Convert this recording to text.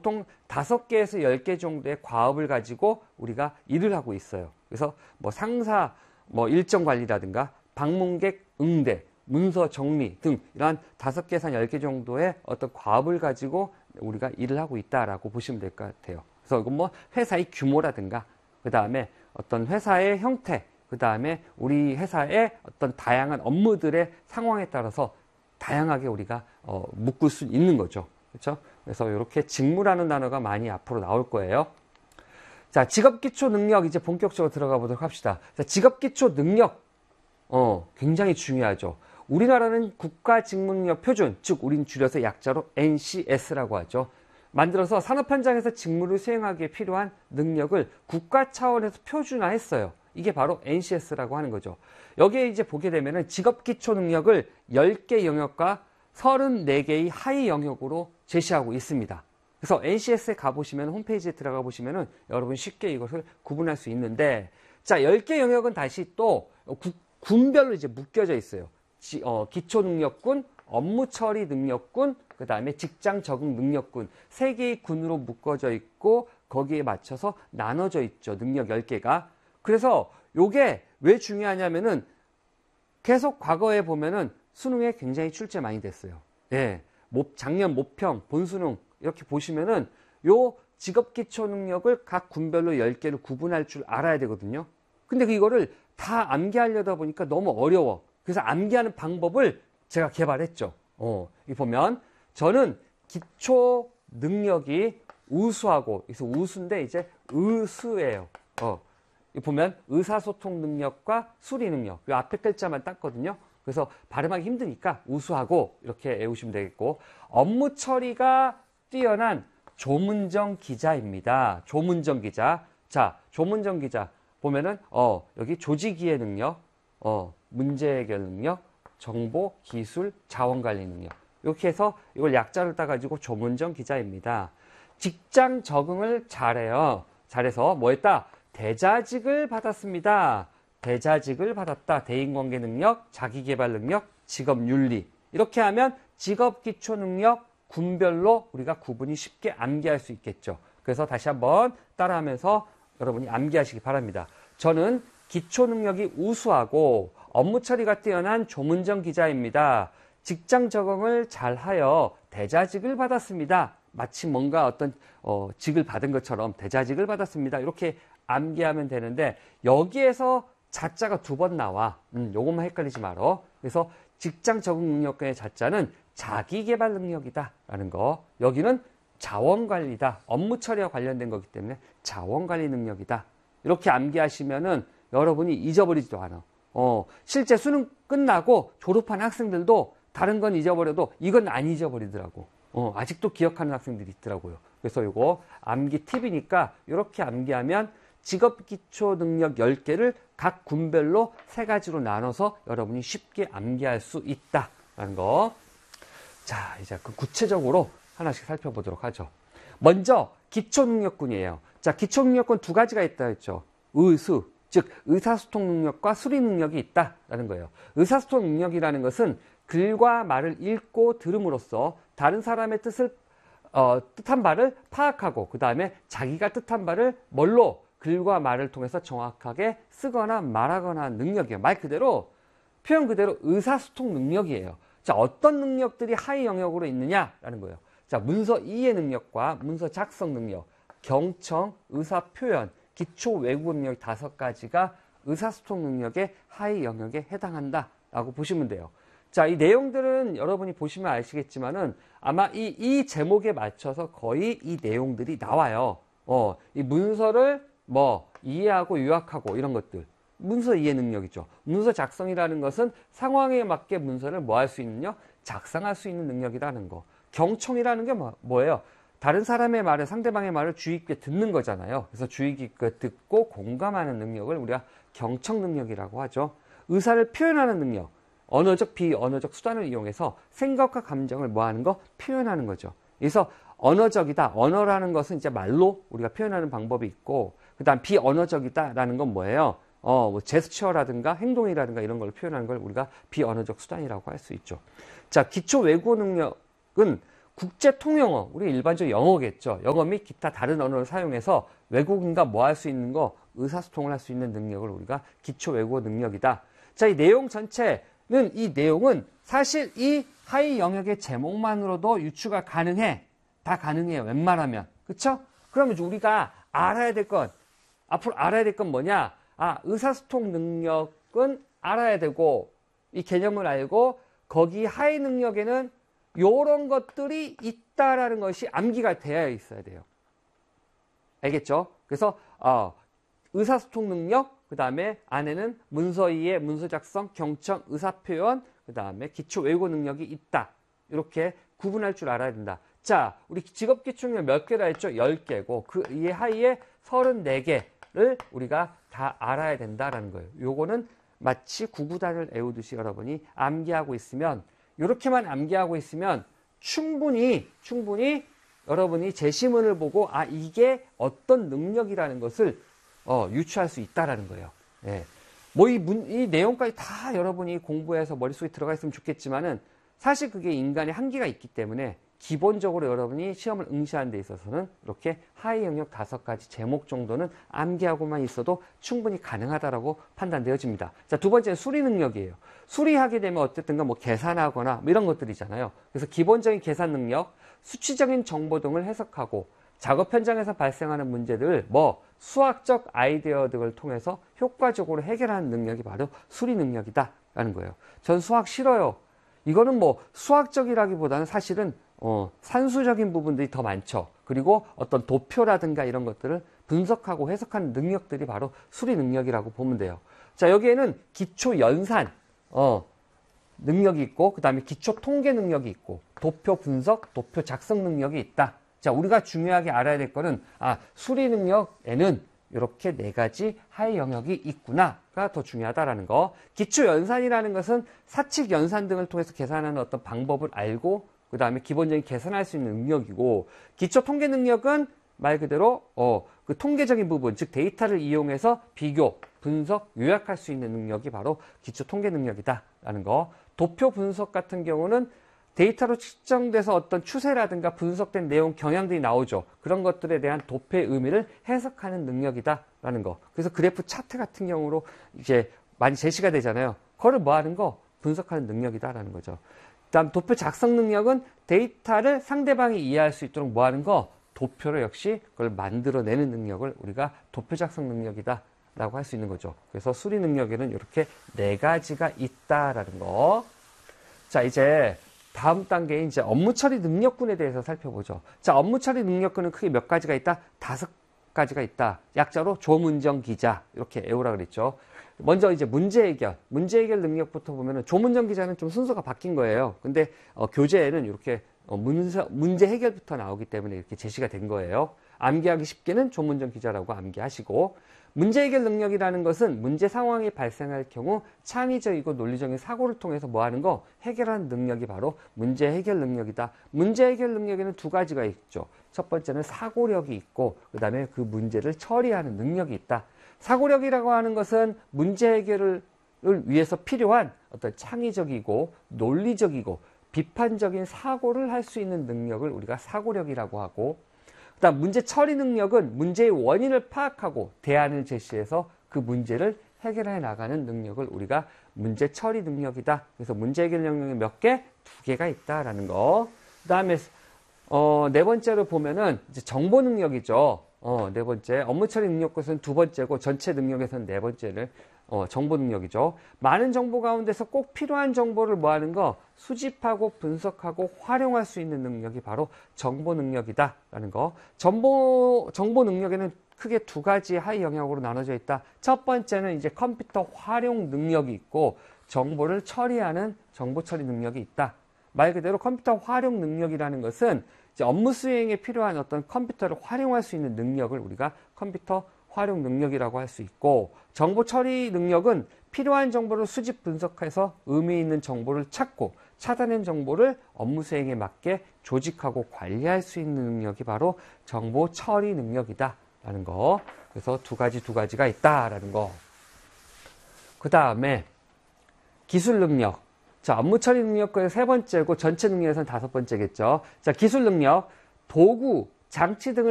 보통 5개에서 10개 정도의 과업을 가지고 우리가 일을 하고 있어요. 그래서 뭐 상사, 뭐 일정 관리라든가 방문객 응대, 문서 정리 등 이러한 5개에서 10개 정도의 어떤 과업을 가지고 우리가 일을 하고 있다라고 보시면 될 것 같아요. 그래서 이건 뭐 회사의 규모라든가 그 다음에 어떤 회사의 형태, 그 다음에 우리 회사의 어떤 다양한 업무들의 상황에 따라서 다양하게 우리가 묶을 수 있는 거죠. 그렇죠? 그래서 이렇게 직무라는 단어가 많이 앞으로 나올 거예요. 자, 직업기초 능력 이제 본격적으로 들어가 보도록 합시다. 자, 직업기초 능력 굉장히 중요하죠. 우리나라는 국가직무능력 표준, 즉 우린 줄여서 약자로 NCS라고 하죠. 만들어서 산업 현장에서 직무를 수행하기에 필요한 능력을 국가 차원에서 표준화했어요. 이게 바로 NCS라고 하는 거죠. 여기에 이제 보게 되면은 직업기초 능력을 10개 영역과 34개의 하위 영역으로 제시하고 있습니다. 그래서 NCS에 가보시면 홈페이지에 들어가 보시면은 여러분 쉽게 이것을 구분할 수 있는데, 자, 10개 영역은 다시 또 군별로 이제 묶여져 있어요. 기초능력군, 업무처리 능력군, 그 다음에 직장 적응 능력군, 3개의 군으로 묶어져 있고 거기에 맞춰서 나눠져 있죠. 능력 10개가. 그래서 요게 왜 중요하냐면은 계속 과거에 보면은 수능에 굉장히 출제 많이 됐어요. 예. 작년 모평, 본수능 이렇게 보시면은 요 직업기초 능력을 각 군별로 10개를 구분할 줄 알아야 되거든요. 근데 이거를 다 암기하려다 보니까 너무 어려워. 그래서 암기하는 방법을 제가 개발했죠. 이 보면 저는 기초 능력이 우수하고, 그래서 우수인데 이제 의수예요. 이 보면 의사소통 능력과 수리 능력. 이 앞에 글자만 땄거든요. 그래서 발음하기 힘드니까 우수하고 이렇게 외우시면 되겠고, 업무 처리가 뛰어난 조문정 기자입니다. 조문정 기자. 자, 조문정 기자 보면은 여기 조직이해 능력, 문제 해결 능력, 정보, 기술, 자원관리 능력. 이렇게 해서 이걸 약자를 따가지고 조문정 기자입니다. 직장 적응을 잘해요. 잘해서 뭐 했다? 대자직을 받았습니다. 대자직을 받았다. 대인관계 능력, 자기개발 능력, 직업윤리. 이렇게 하면 직업기초 능력 군별로 우리가 구분이 쉽게 암기할 수 있겠죠. 그래서 다시 한번 따라하면서 여러분이 암기하시기 바랍니다. 저는 기초 능력이 우수하고 업무 처리가 뛰어난 조문정 기자입니다. 직장 적응을 잘하여 대자직을 받았습니다. 마치 뭔가 어떤 직을 받은 것처럼 대자직을 받았습니다. 이렇게 암기하면 되는데 여기에서 자자가 2번 나와. 요것만 헷갈리지 말어. 그래서 직장 적응 능력의 자자는 자기개발 능력이다 라는 거. 여기는 자원관리다. 업무 처리와 관련된 거기 때문에 자원관리 능력이다. 이렇게 암기하시면은 여러분이 잊어버리지도 않아. 실제 수능 끝나고 졸업한 학생들도 다른 건 잊어버려도 이건 안 잊어버리더라고. 아직도 기억하는 학생들이 있더라고요. 그래서 이거 암기 팁이니까 이렇게 암기하면 직업기초 능력 10개를 각 군별로 3가지로 나눠서 여러분이 쉽게 암기할 수 있다라는 거. 자, 이제 그 구체적으로 하나씩 살펴보도록 하죠. 먼저 기초능력군이에요. 자, 기초능력군 2가지가 있다 했죠. 의수, 즉 의사소통 능력과 수리 능력이 있다라는 거예요. 의사소통 능력이라는 것은 글과 말을 읽고 들음으로써 다른 사람의 뜻한 바를 파악하고 그 다음에 자기가 뜻한 바를 뭘로 글과 말을 통해서 정확하게 쓰거나 말하거나 하는 능력이에요. 말 그대로 표현 그대로 의사소통 능력이에요. 자, 어떤 능력들이 하위 영역으로 있느냐라는 거예요. 자, 문서 이해 능력과 문서 작성 능력, 경청, 의사 표현, 기초 외국어 능력 5가지가 의사소통 능력의 하위 영역에 해당한다라고 보시면 돼요. 자, 이 내용들은 여러분이 보시면 아시겠지만은 아마 이 제목에 맞춰서 거의 이 내용들이 나와요. 이 문서를 이해하고 요약하고 이런 것들. 문서 이해 능력이죠. 문서 작성이라는 것은 상황에 맞게 문서를 뭐 할 수 있느냐? 작성할 수 있는 능력이라는 거. 경청이라는 게 뭐예요? 다른 사람의 말을, 상대방의 말을 주의 깊게 듣는 거잖아요. 그래서 주의 깊게 듣고 공감하는 능력을 우리가 경청 능력이라고 하죠. 의사를 표현하는 능력. 언어적, 비언어적 수단을 이용해서 생각과 감정을 뭐 하는 거? 표현하는 거죠. 그래서 언어적이다. 언어라는 것은 이제 말로 우리가 표현하는 방법이 있고, 그 다음 비언어적이다라는 건 뭐예요? 제스처라든가 행동이라든가 이런 걸 표현하는 걸 우리가 비언어적 수단이라고 할 수 있죠. 자, 기초 외국어 능력은 국제 통용어, 우리 일반적으로 영어겠죠. 영어 및 기타 다른 언어를 사용해서 외국인과 뭐 할 수 있는 거, 의사소통을 할 수 있는 능력을 우리가 기초 외국어 능력이다. 자, 이 내용 전체는, 이 내용은 사실 이 하위 영역의 제목만으로도 유추가 가능해. 다 가능해요. 웬만하면. 그쵸? 그러면 우리가 알아야 될 건, 앞으로 알아야 될 건 뭐냐? 아, 의사소통 능력은 알아야 되고, 이 개념을 알고, 거기 하위 능력에는 요런 것들이 있다라는 것이 암기가 되어 있어야 돼요. 알겠죠? 그래서 의사소통 능력, 그 다음에 안에는 문서 이해, 문서 작성, 경청, 의사표현, 그 다음에 기초 외국어 능력이 있다. 이렇게 구분할 줄 알아야 된다. 자, 우리 직업기초능력 몇 개라 했죠? 10개고 그 이 하위에 34개를 우리가 다 알아야 된다라는 거예요. 요거는 마치 구구단을 외우듯이 여러분이 암기하고 있으면, 이렇게만 암기하고 있으면 충분히 여러분이 제시문을 보고 아, 이게 어떤 능력이라는 것을 유추할 수 있다라는 거예요. 예. 뭐 이 내용까지 다 여러분이 공부해서 머릿속에 들어가 있으면 좋겠지만은 사실 그게 인간의 한계가 있기 때문에 기본적으로 여러분이 시험을 응시하는 데 있어서는 이렇게 하위 영역 5가지 제목 정도는 암기하고만 있어도 충분히 가능하다라고 판단되어집니다. 자, 두 번째는 수리 능력이에요. 수리하게 되면 어쨌든가 뭐 계산하거나 뭐 이런 것들이잖아요. 그래서 기본적인 계산 능력, 수치적인 정보 등을 해석하고 작업 현장에서 발생하는 문제들을 뭐 수학적 아이디어 등을 통해서 효과적으로 해결하는 능력이 바로 수리 능력이다라는 거예요. 전 수학 싫어요. 이거는 뭐 수학적이라기보다는 사실은 산수적인 부분들이 더 많죠. 그리고 어떤 도표라든가 이런 것들을 분석하고 해석하는 능력들이 바로 수리 능력이라고 보면 돼요. 자, 여기에는 기초 연산 능력이 있고, 그 다음에 기초 통계 능력이 있고, 도표 분석, 도표 작성 능력이 있다. 자, 우리가 중요하게 알아야 될 거는 수리 능력에는 이렇게 4가지 하위 영역이 있구나가 더 중요하다라는 거. 기초 연산이라는 것은 사칙 연산 등을 통해서 계산하는 어떤 방법을 알고, 그 다음에 기본적인 계산할 수 있는 능력이고, 기초 통계 능력은 말 그대로 그 통계적인 부분, 즉 데이터를 이용해서 비교, 분석, 요약할 수 있는 능력이 바로 기초 통계 능력이다라는 거. 도표 분석 같은 경우는 데이터로 측정돼서 어떤 추세라든가 분석된 내용, 경향들이 나오죠. 그런 것들에 대한 도표의 의미를 해석하는 능력이다라는 거. 그래서 그래프 차트 같은 경우로 이제 많이 제시가 되잖아요. 그거를 뭐 하는 거? 분석하는 능력이다라는 거죠. 다음 도표 작성 능력은 데이터를 상대방이 이해할 수 있도록 뭐 하는 거? 도표로 역시 그걸 만들어내는 능력을 우리가 도표 작성 능력이다라고 할 수 있는 거죠. 그래서 수리 능력에는 이렇게 4가지가 있다라는 거. 자, 이제 다음 단계인 이제 업무 처리 능력군에 대해서 살펴보죠. 자, 업무 처리 능력군은 크게 몇 가지가 있다? 5가지가 있다. 약자로 조문정 기자 이렇게 외우라 그랬죠. 먼저 이제 문제 해결 능력부터 보면은 조문정 기자는 좀 순서가 바뀐 거예요. 근데 교재에는 이렇게 문제 해결부터 나오기 때문에 이렇게 제시가 된 거예요. 암기하기 쉽게는 조문정 기자라고 암기하시고, 문제 해결 능력이라는 것은 문제 상황이 발생할 경우 창의적이고 논리적인 사고를 통해서 뭐 하는 거? 해결하는 능력이 바로 문제 해결 능력이다. 문제 해결 능력에는 2가지가 있죠. 첫 번째는 사고력이 있고, 그 다음에 그 문제를 처리하는 능력이 있다. 사고력이라고 하는 것은 문제 해결을 위해서 필요한 어떤 창의적이고 논리적이고 비판적인 사고를 할 수 있는 능력을 우리가 사고력이라고 하고, 그다음 문제 처리 능력은 문제의 원인을 파악하고 대안을 제시해서 그 문제를 해결해 나가는 능력을 우리가 문제 처리 능력이다. 그래서 문제 해결 능력이 몇 개? 2개가 있다라는 거. 그다음에 네 번째로 보면은 이제 정보 능력이죠. 네 번째 업무 처리 능력에서는 2번째고 전체 능력에서는 4번째를 정보 능력이죠. 많은 정보 가운데서 꼭 필요한 정보를 뭐 하는 거? 수집하고 분석하고 활용할 수 있는 능력이 바로 정보 능력이다라는 거. 정보 능력에는 크게 2가지 하위 영역으로 나눠져 있다. 첫 번째는 이제 컴퓨터 활용 능력이 있고, 정보를 처리하는 정보 처리 능력이 있다. 말 그대로 컴퓨터 활용 능력이라는 것은 이제 업무 수행에 필요한 어떤 컴퓨터를 활용할 수 있는 능력을 우리가 컴퓨터 활용 능력이라고 할 수 있고, 정보 처리 능력은 필요한 정보를 수집 분석해서 의미 있는 정보를 찾고 찾아낸 정보를 업무 수행에 맞게 조직하고 관리할 수 있는 능력이 바로 정보 처리 능력이다라는 거. 그래서 2가지가 있다라는 거. 그 다음에 기술 능력. 자, 업무 처리 능력의 세 번째고 전체 능력에서는 다섯 번째겠죠. 자, 기술 능력, 도구, 장치 등을